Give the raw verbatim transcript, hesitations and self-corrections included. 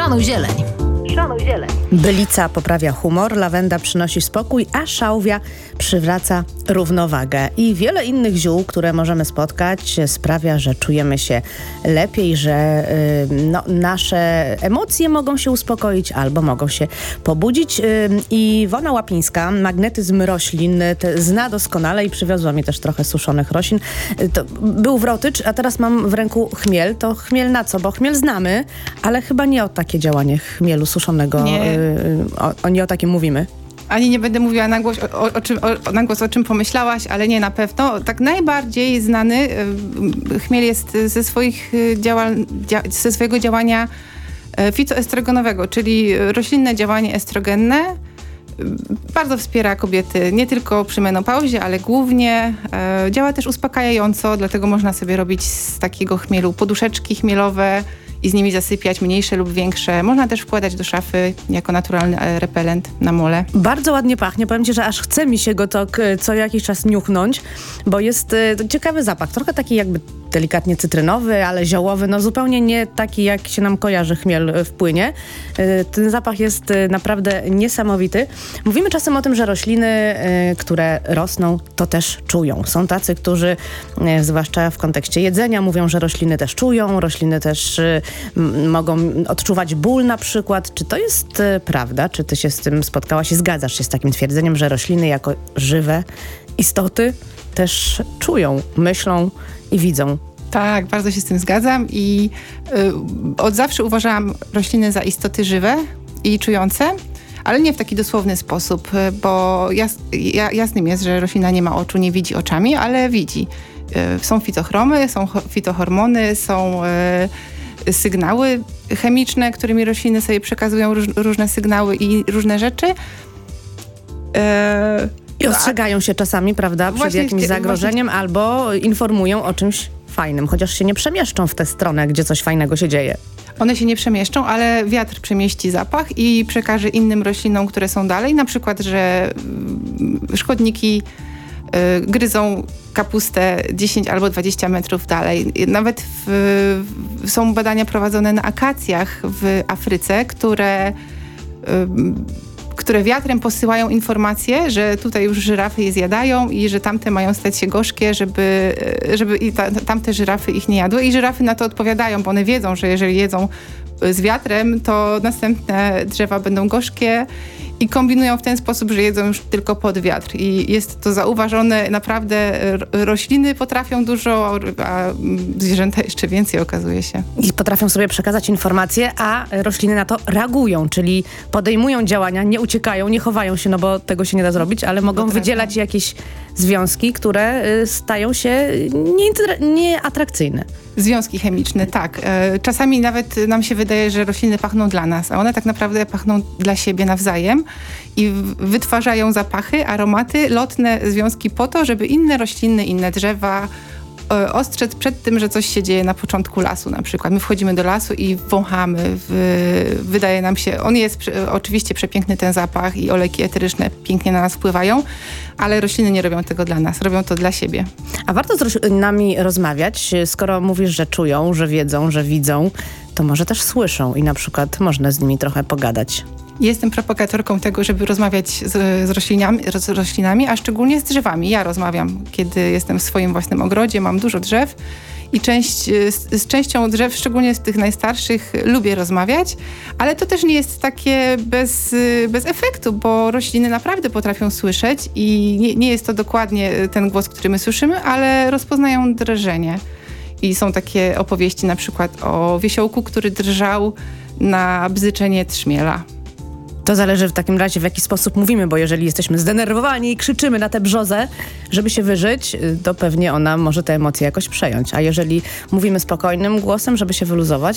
Szanuj zieleń. Szanuj zieleń. Bylica poprawia humor, lawenda przynosi spokój, a szałwia przywraca równowagę. I wiele innych ziół, które możemy spotkać, sprawia, że czujemy się lepiej, że y, no, nasze emocje mogą się uspokoić albo mogą się pobudzić. Y, Iwona Łapińska, magnetyzm roślin, te zna doskonale i przywiozła mi też trochę suszonych roślin. Y, to był wrotycz, a teraz mam w ręku chmiel. To chmiel na co? Bo chmiel znamy, ale chyba nie o takie działanie chmielu suszonego. Nie. Y, o, o, nie o takim mówimy. Ani nie będę mówiła na głos o, o, czym, o, na głos, o czym pomyślałaś, ale nie, na pewno. Tak najbardziej znany y, chmiel jest ze, swoich y, działań, dzia, ze swojego działania y, fitoestrogenowego, czyli roślinne działanie estrogenne. Y, bardzo wspiera kobiety, nie tylko przy menopauzie, ale głównie. Y, działa też uspokajająco, dlatego można sobie robić z takiego chmielu poduszeczki chmielowe i z nimi zasypiać, mniejsze lub większe. Można też wkładać do szafy jako naturalny repelent na mole. Bardzo ładnie pachnie. Powiem ci, że aż chce mi się go to co jakiś czas niuchnąć, bo jest y, ciekawy zapach. Trochę taki jakby delikatnie cytrynowy, ale ziołowy. No zupełnie nie taki, jak się nam kojarzy chmiel w płynie. Y, ten zapach jest y, naprawdę niesamowity. Mówimy czasem o tym, że rośliny, y, które rosną, to też czują. Są tacy, którzy, y, zwłaszcza w kontekście jedzenia, mówią, że rośliny też czują, rośliny też y, m- mogą odczuwać ból na przykład. Czy to jest y, prawda? Czy ty się z tym spotkałaś i zgadzasz się z takim twierdzeniem, że rośliny jako żywe istoty też czują, myślą i widzą? Tak, bardzo się z tym zgadzam i y, od zawsze uważałam rośliny za istoty żywe i czujące, ale nie w taki dosłowny sposób, bo jas, ja, jasnym jest, że roślina nie ma oczu, nie widzi oczami, ale widzi. Y, są fitochromy, są fitohormony, są y, sygnały chemiczne, którymi rośliny sobie przekazują róż, różne sygnały i różne rzeczy. Y, I ostrzegają się czasami, prawda, przed Właśnie jakimś chcia- zagrożeniem właśnie- albo informują o czymś fajnym, chociaż się nie przemieszczą w tę stronę, gdzie coś fajnego się dzieje. One się nie przemieszczą, ale wiatr przemieści zapach i przekaże innym roślinom, które są dalej. Na przykład, że mm, szkodniki y, gryzą kapustę dziesięć albo dwadzieścia metrów dalej. Nawet w, w, są badania prowadzone na akacjach w Afryce, które... Y, które wiatrem posyłają informacje, że tutaj już żyrafy je zjadają i że tamte mają stać się gorzkie, żeby, żeby i ta, tamte żyrafy ich nie jadły. I żyrafy na to odpowiadają, bo one wiedzą, że jeżeli jedzą z wiatrem, to następne drzewa będą gorzkie i kombinują w ten sposób, że jedzą już tylko pod wiatr. I jest to zauważone. Naprawdę rośliny potrafią dużo, a zwierzęta jeszcze więcej, okazuje się. I potrafią sobie przekazać informacje, a rośliny na to reagują, czyli podejmują działania, nie uciekają, nie chowają się, no bo tego się nie da zrobić, ale mogą Potrafią. wydzielać jakieś związki, które y, stają się nie- nieatrakcyjne. Związki chemiczne, tak. E, Czasami nawet nam się wydaje, że rośliny pachną dla nas, a one tak naprawdę pachną dla siebie nawzajem i w- wytwarzają zapachy, aromaty, lotne związki po to, żeby inne rośliny, inne drzewa e, ostrzec przed tym, że coś się dzieje na początku lasu na przykład. My wchodzimy do lasu i wąchamy. W, wydaje nam się, on jest prze, oczywiście przepiękny ten zapach i olejki eteryczne pięknie na nas wpływają, ale rośliny nie robią tego dla nas, robią to dla siebie. A warto z roślinami rozmawiać, skoro mówisz, że czują, że wiedzą, że widzą, to może też słyszą i na przykład można z nimi trochę pogadać. Jestem propagatorką tego, żeby rozmawiać z, z, roślinami, z roślinami, a szczególnie z drzewami. Ja rozmawiam, kiedy jestem w swoim własnym ogrodzie, mam dużo drzew i część, z, z częścią drzew, szczególnie z tych najstarszych, lubię rozmawiać, ale to też nie jest takie bez, bez efektu, bo rośliny naprawdę potrafią słyszeć i nie, nie jest to dokładnie ten głos, który my słyszymy, ale rozpoznają drżenie. I są takie opowieści na przykład o wiesiołku, który drżał na bzyczenie trzmiela. To zależy w takim razie, w jaki sposób mówimy, bo jeżeli jesteśmy zdenerwowani i krzyczymy na tę brzozę, żeby się wyżyć, to pewnie ona może te emocje jakoś przejąć. A jeżeli mówimy spokojnym głosem, żeby się wyluzować,